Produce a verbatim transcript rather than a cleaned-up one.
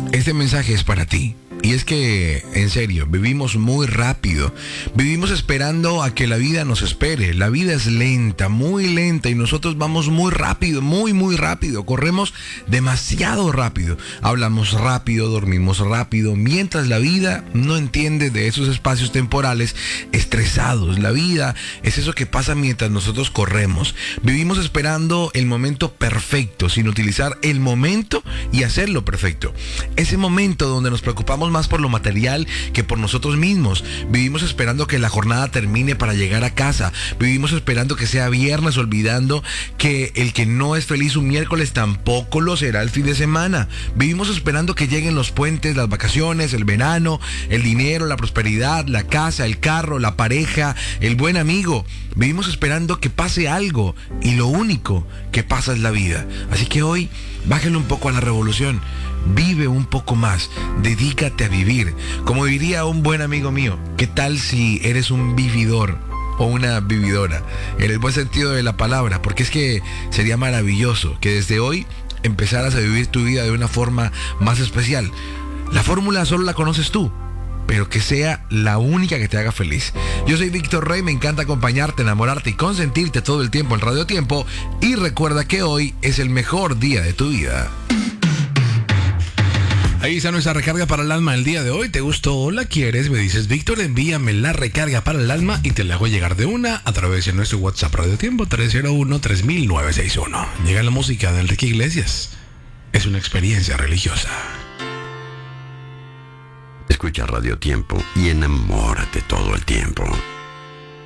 Este mensaje es para ti. Y es que, en serio, vivimos muy rápido. Vivimos esperando a que la vida nos espere. La vida es lenta, muy lenta, y nosotros vamos muy rápido, muy, muy rápido. Corremos demasiado rápido. Hablamos rápido, dormimos rápido, mientras la vida no entiende de esos espacios temporales estresados. La vida es eso que pasa mientras nosotros corremos. Vivimos esperando el momento perfecto, sin utilizar el momento y hacerlo perfecto. Ese momento donde nos preocupamos más por lo material que por nosotros mismos. Vivimos esperando que la jornada termine para llegar a casa. Vivimos esperando que sea viernes, olvidando que el que no es feliz un miércoles tampoco lo será el fin de semana. Vivimos esperando que lleguen los puentes, las vacaciones, el verano, el dinero, la prosperidad, la casa, el carro, la pareja, el buen amigo. Vivimos esperando que pase algo, y lo único que pasa es la vida. Así que hoy, bájale un poco a la revolución. Vive un poco más, dedícate a vivir. Como diría un buen amigo mío, ¿qué tal si eres un vividor o una vividora? En el buen sentido de la palabra, porque es que sería maravilloso que desde hoy empezaras a vivir tu vida de una forma más especial. La fórmula solo la conoces tú, pero que sea la única que te haga feliz. Yo soy Víctor Rey, me encanta acompañarte, enamorarte y consentirte todo el tiempo en Radio Tiempo. Y recuerda que hoy es el mejor día de tu vida. Ahí está nuestra recarga para el alma el día de hoy. ¿Te gustó o la quieres? Me dices, Víctor, envíame la recarga para el alma y te la hago llegar de una a través de nuestro WhatsApp Radio Tiempo tres cero uno, tres mil, nueve seis uno. Llega la música de Enrique Iglesias. Es una experiencia religiosa. Escucha Radio Tiempo y enamórate todo el tiempo.